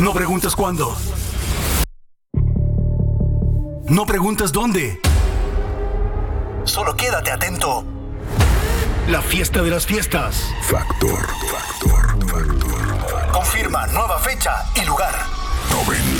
No preguntas cuándo. No preguntas dónde. Solo quédate atento. La fiesta de las fiestas. Factor. Confirma nueva fecha y lugar. 90.